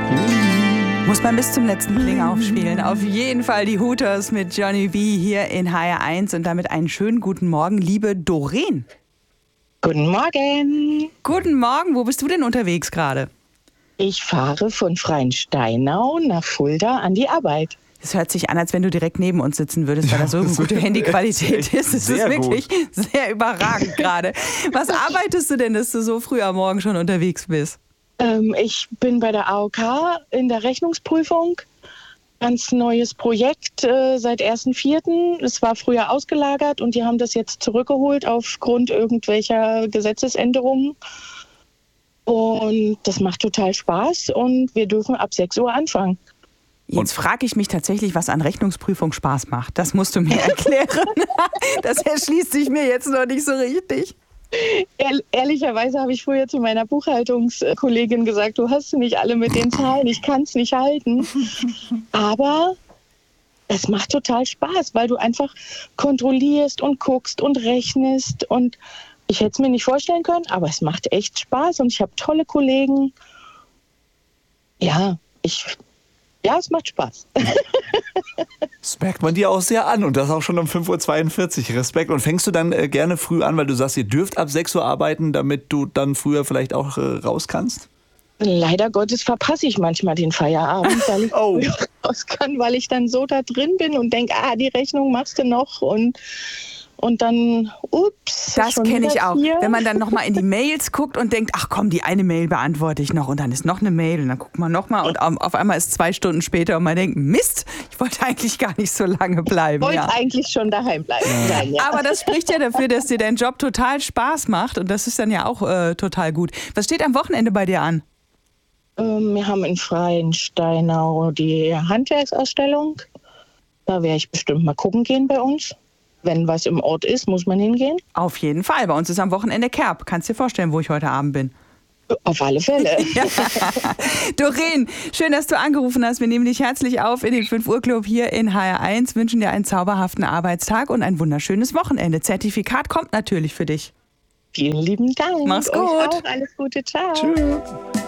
Muss man bis zum letzten Kling aufspielen. Auf jeden Fall die Hooters mit Johnny B. hier in HR1 und damit einen schönen guten Morgen, liebe Doreen. Guten Morgen. Guten Morgen, wo bist du denn unterwegs gerade? Ich fahre von Freiensteinau nach Fulda an die Arbeit. Es hört sich an, als wenn du direkt neben uns sitzen würdest, weil da so eine gute Handyqualität ist. Es ist wirklich sehr überragend gerade. Was arbeitest du denn, dass du so früh am Morgen schon unterwegs bist? Ich bin bei der AOK in der Rechnungsprüfung. Ganz neues Projekt seit 1.4. Es war früher ausgelagert und die haben das jetzt zurückgeholt aufgrund irgendwelcher Gesetzesänderungen. Und das macht total Spaß und wir dürfen ab 6 Uhr anfangen. Jetzt frage ich mich tatsächlich, was an Rechnungsprüfung Spaß macht. Das musst du mir erklären. Das erschließt sich mir jetzt noch nicht so richtig. Ehrlicherweise habe ich früher zu meiner Buchhaltungskollegin gesagt, du hast nicht alle mit den Zahlen, ich kann es nicht halten. Aber es macht total Spaß, weil du einfach kontrollierst und guckst und rechnest. Und ich hätte es mir nicht vorstellen können, aber es macht echt Spaß und ich habe tolle Kollegen. Ja, es macht Spaß. Das merkt man dir auch sehr an und das auch schon um 5.42 Uhr. Respekt. Und fängst du dann gerne früh an, weil du sagst, ihr dürft ab 6 Uhr arbeiten, damit du dann früher vielleicht auch raus kannst? Leider Gottes verpasse ich manchmal den Feierabend, weil ich früher raus kann, weil ich dann so da drin bin und denke, die Rechnung machst du noch und dann, ups. Das kenne ich auch. Wenn man dann nochmal in die Mails guckt und denkt, ach komm, die eine Mail beantworte ich noch und dann ist noch eine Mail und dann guckt man nochmal und auf einmal ist 2 Stunden später und man denkt, Mist, ich wollte eigentlich gar nicht so lange bleiben. Ich wollte eigentlich schon daheim bleiben. Nein, ja. Aber das spricht ja dafür, dass dir dein Job total Spaß macht und das ist dann ja auch total gut. Was steht am Wochenende bei dir an? Wir haben in Freiensteinau die Handwerksausstellung. Da werde ich bestimmt mal gucken gehen bei uns. Wenn was im Ort ist, muss man hingehen. Auf jeden Fall. Bei uns ist am Wochenende Kerb. Kannst dir vorstellen, wo ich heute Abend bin? Auf alle Fälle. Ja. Doreen, schön, dass du angerufen hast. Wir nehmen dich herzlich auf in den 5 Uhr Club hier in HR1. Wünschen dir einen zauberhaften Arbeitstag und ein wunderschönes Wochenende. Zertifikat kommt natürlich für dich. Vielen lieben Dank. Mach's gut. Euch auch alles Gute. Ciao. Tschüss.